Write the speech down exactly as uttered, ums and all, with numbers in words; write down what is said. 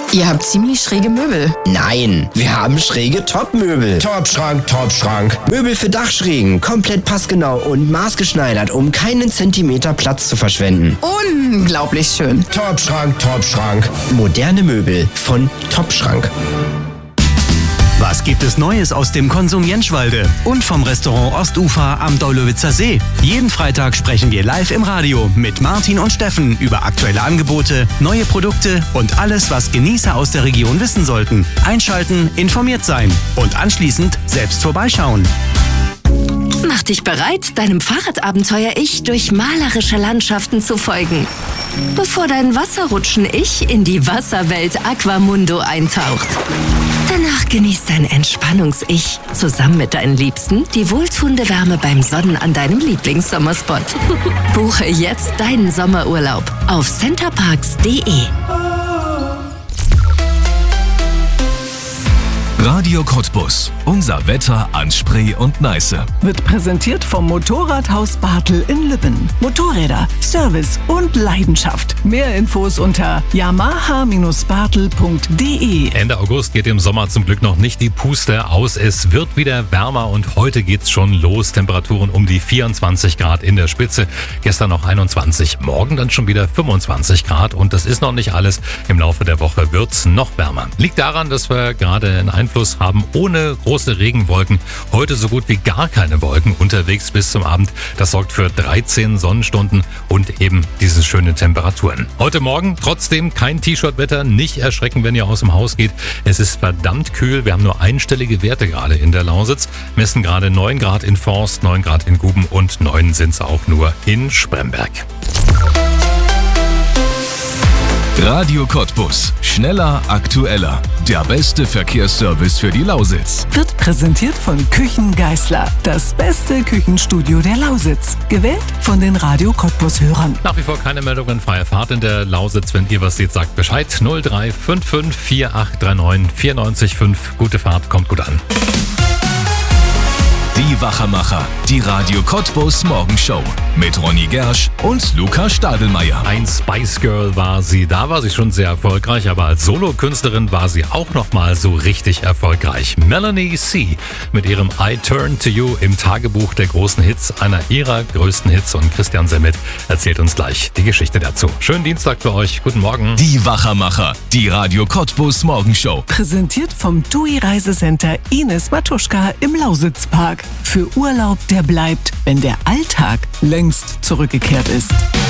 Ihr habt ziemlich schräge Möbel. Nein, wir haben schräge Top-Möbel. Top-Schrank, Top-Schrank. Möbel für Dachschrägen, komplett passgenau und maßgeschneidert, um keinen Zentimeter Platz zu verschwenden. Unglaublich schön. Top-Schrank, Top-Schrank. Moderne Möbel von Top-Schrank. Was gibt es Neues aus dem Konsum Jentschwalde und vom Restaurant Ostufer am Daulowitzer See? Jeden Freitag sprechen wir live im Radio mit Martin und Steffen über aktuelle Angebote, neue Produkte und alles, was Genießer aus der Region wissen sollten. Einschalten, informiert sein und anschließend selbst vorbeischauen. Mach dich bereit, deinem Fahrradabenteuer-Ich durch malerische Landschaften zu folgen, bevor dein Wasserrutschen-Ich in die Wasserwelt Aquamundo eintaucht. Danach genießt dein Entspannungs-Ich zusammen mit deinen Liebsten die wohltuende Wärme beim Sonnen an deinem Lieblingssommerspot. Buche jetzt deinen Sommerurlaub auf centerparks punkt de. Radio Cottbus. Unser Wetter an Spree und Neiße. Wird präsentiert vom Motorradhaus Bartel in Lübben. Motorräder, Service und Leidenschaft. Mehr Infos unter yamaha Bindestrich bartel punkt de. Ende August geht im Sommer zum Glück noch nicht die Puste aus. Es wird wieder wärmer und heute geht's schon los. Temperaturen um die vierundzwanzig Grad in der Spitze. Gestern noch einundzwanzig, morgen dann schon wieder fünfundzwanzig Grad. Und das ist noch nicht alles. Im Laufe der Woche wird's noch wärmer. Liegt daran, dass wir gerade einen Einfluss haben ohne große Regenwolken. Heute so gut wie gar keine Wolken unterwegs bis zum Abend. Das sorgt für dreizehn Sonnenstunden und eben diese schönen Temperaturen. Heute Morgen trotzdem kein T-Shirt-Wetter. Nicht erschrecken, wenn ihr aus dem Haus geht. Es ist verdammt kühl. Wir haben nur einstellige Werte gerade in der Lausitz. Messen gerade neun Grad in Forst, neun Grad in Guben und neun sind es auch nur in Spremberg. Radio Cottbus. Schneller, aktueller. Der beste Verkehrsservice für die Lausitz. Wird präsentiert von Küchen Geißler. Das beste Küchenstudio der Lausitz. Gewählt von den Radio Cottbus-Hörern. Nach wie vor keine Meldungen, freie Fahrt in der Lausitz. Wenn ihr was seht, sagt Bescheid. null drei fünf fünf vier acht drei neun vier neun fünf. Gute Fahrt, kommt gut an. Die Wachermacher. Die Radio Cottbus Morgenshow. Mit Ronny Gersch und Luca Stadelmeier. Ein Spice Girl war sie. Da war sie schon sehr erfolgreich, aber als Solokünstlerin war sie auch noch mal so richtig erfolgreich. Melanie C. mit ihrem I Turn to You im Tagebuch der großen Hits, einer ihrer größten Hits. Und Christian Semmet erzählt uns gleich die Geschichte dazu. Schönen Dienstag für euch. Guten Morgen. Die Wachermacher. Die Radio Cottbus Morgenshow. Präsentiert vom T U I Reisecenter Ines Matuschka im Lausitzpark. Für Urlaub, der bleibt, wenn der Alltag längst zurückgekehrt ist.